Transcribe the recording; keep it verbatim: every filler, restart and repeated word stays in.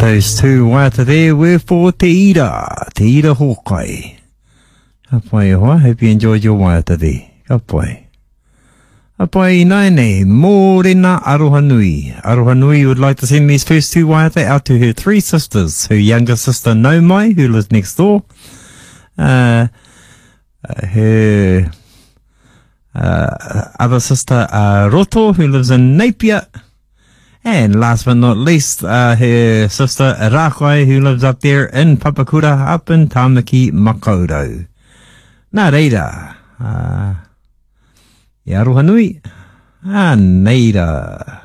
Those two wata there were for Te Ira, Te Ira Hawkai. Ka pai hoa, hope you enjoyed your wata there. Ka pai. Ka pai naine, mōrena Aroha Nui. Aroha Nui would like to send these first two wata out to her three sisters. Her younger sister Naumai, who lives next door. Uh, uh, her uh, other sister uh, Roto, who lives in Napier. And last but not least, uh, her sister Rakai, who lives up there in Papakura, up in Tamaki Makaurau. Nā reira, uh, i aroha nui, a neira.